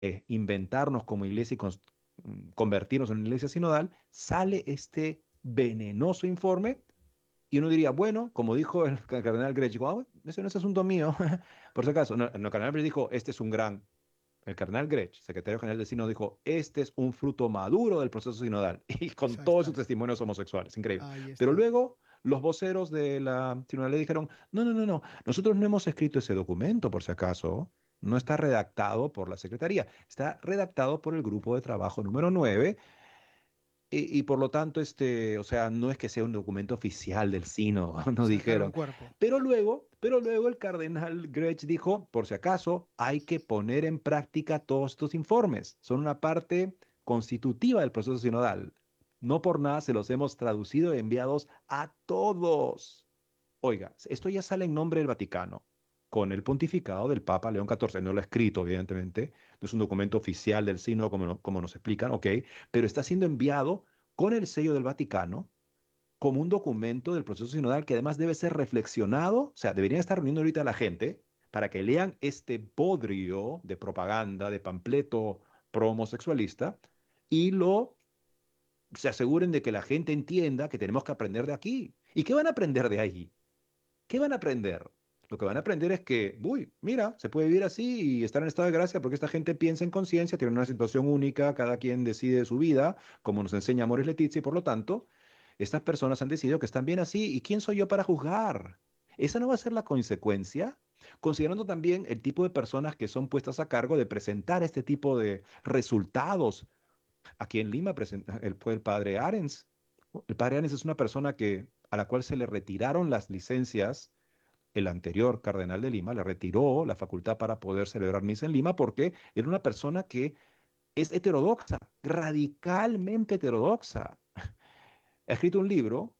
inventarnos como iglesia y convertirnos en una iglesia sinodal, sale este venenoso informe y uno diría, bueno, como dijo el cardenal Grech, dijo, "Ah, ese no es asunto mío, por si acaso. No, no, el cardenal Grech dijo, este es un gran, el cardenal Grech, secretario general del sínodo, dijo, este es un fruto maduro del proceso sinodal, y con todos sus Exactamente. testimonios homosexuales, increíble. Ahí Pero está. luego los voceros de la sinodalía dijeron, no, no, no, no, nosotros no hemos escrito ese documento, por si acaso, no está redactado por la secretaría, está redactado por el grupo de trabajo número 9 y por lo tanto, o sea, no es que sea un documento oficial del sínodo, nos Sacaron dijeron. cuerpo. Pero luego el cardenal Grech dijo, por si acaso, hay que poner en práctica todos estos informes. Son una parte constitutiva del proceso sinodal. No por nada se los hemos traducido y enviados a todos. Oiga, esto ya sale en nombre del Vaticano, con el pontificado del Papa León XIV. No lo ha escrito, evidentemente, no es un documento oficial del sínodo como, como nos explican, ok, pero está siendo enviado con el sello del Vaticano como un documento del proceso sinodal que además debe ser reflexionado, o sea, deberían estar reuniendo ahorita a la gente para que lean este bodrio de propaganda, de panfleto pro-homosexualista y se aseguren de que la gente entienda que tenemos que aprender de aquí. ¿Y qué van a aprender de allí? ¿Qué van a aprender? Lo que van a aprender es que, uy, mira, se puede vivir así y estar en estado de gracia porque esta gente piensa en conciencia, tiene una situación única, cada quien decide su vida, como nos enseña Amoris Letizia, y por lo tanto, estas personas han decidido que están bien así. ¿Y quién soy yo para juzgar? Esa no va a ser la consecuencia, considerando también el tipo de personas que son puestas a cargo de presentar este tipo de resultados. Aquí en Lima fue el padre Arens. El padre Arens es una persona a la cual se le retiraron las licencias. El anterior cardenal de Lima le retiró la facultad para poder celebrar misa en Lima porque era una persona que es heterodoxa, radicalmente heterodoxa. Ha escrito un libro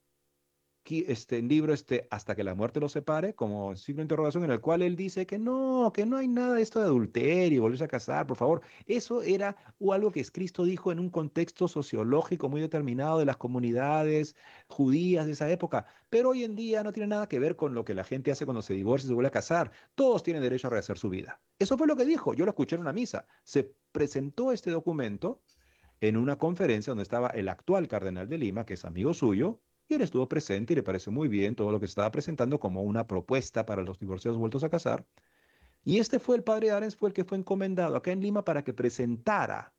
Hasta que la muerte los separe, como signo de interrogación, en el cual él dice que no hay nada de esto de adulterio, volverse a casar, por favor. Eso era algo que Cristo dijo en un contexto sociológico muy determinado de las comunidades judías de esa época. Pero hoy en día no tiene nada que ver con lo que la gente hace cuando se divorcia y se vuelve a casar. Todos tienen derecho a rehacer su vida. Eso fue lo que dijo. Yo lo escuché en una misa. Se presentó este documento en una conferencia donde estaba el actual cardenal de Lima, que es amigo suyo, y él estuvo presente y le pareció muy bien todo lo que se estaba presentando como una propuesta para los divorciados vueltos a casar. Y este fue el padre Arens, fue el que fue encomendado acá en Lima para que presentara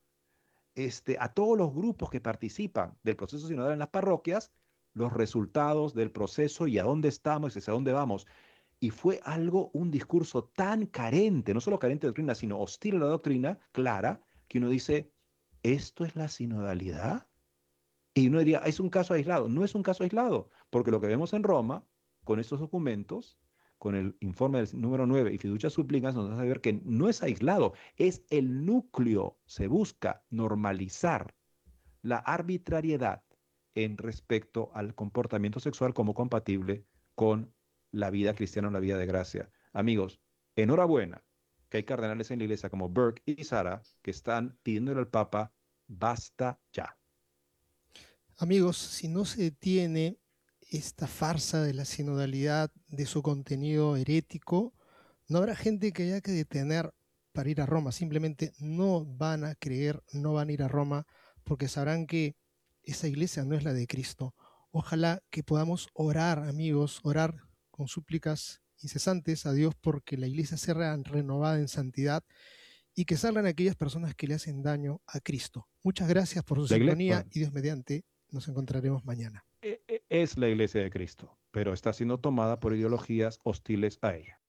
a todos los grupos que participan del proceso sinodal en las parroquias los resultados del proceso y a dónde estamos y hacia dónde vamos. Y fue un discurso tan carente, no solo carente de doctrina, sino hostil a la doctrina, clara, que uno dice, ¿esto es la sinodalidad? Y uno diría, es un caso aislado. No es un caso aislado, porque lo que vemos en Roma, con estos documentos, con el informe del número 9 y fiducia súplicas, nos hace ver que no es aislado, es el núcleo. Se busca normalizar la arbitrariedad en respecto al comportamiento sexual como compatible con la vida cristiana o la vida de gracia. Amigos, enhorabuena que hay cardenales en la iglesia como Burke y Sara que están pidiéndole al Papa, basta ya. Amigos, si no se detiene esta farsa de la sinodalidad, de su contenido herético, no habrá gente que haya que detener para ir a Roma. Simplemente no van a creer, no van a ir a Roma porque sabrán que esa iglesia no es la de Cristo. Ojalá que podamos orar, amigos, orar con súplicas incesantes a Dios porque la iglesia sea renovada en santidad y que salgan aquellas personas que le hacen daño a Cristo. Muchas gracias por su La iglesia, sintonía bueno, y Dios mediante nos encontraremos mañana. es la iglesia de Cristo, pero está siendo tomada por ideologías hostiles a ella.